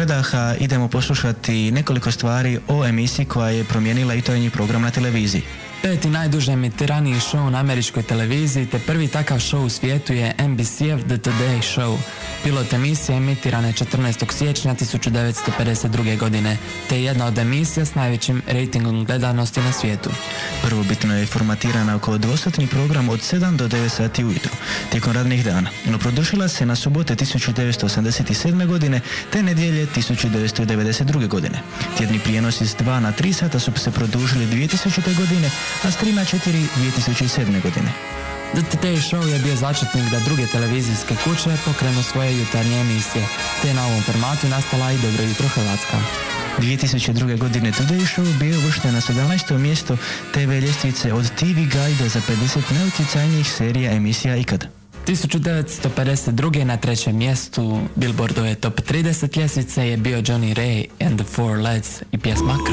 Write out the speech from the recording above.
predaha idemo poslušati nekoliko stvari o emisiji koja je promijenila jutarnji program na televiziji. 5. najduže emitiraniji show na američkoj televiziji te prvi takav show u svijetu je NBC-ev The Today Show. Pilot emisije emitirana je 14. siječnja 1952. godine, te je jedna od emisija s najvećim rejtingom gledanosti na svijetu. Prvobitno je formatirana oko dvosatni program od 7 do 9 sati ujutro, tijekom radnih dana, no produžila se na subote 1987. godine te nedjelje 1992. godine. Tjedni prijenosi s 2 na 3 sata su se produžili 2000. godine, a s 3 na 4 2007. godine. The Today Show je bio začetnik da druge televizijske kuće pokrenu svoje jutarnje emisije, te na ovom formatu nastala i Dobro jutro Hrvatska. 2002. godine Today Show bio uvršten na 17. mjesto TV ljestvice od TV Guide za 50 najutjecajnijih serija emisija ikad. 1952. na 3. mjestu Billboardove Top 30 ljestvice je bio Johnny Ray and the Four Lads i pjesma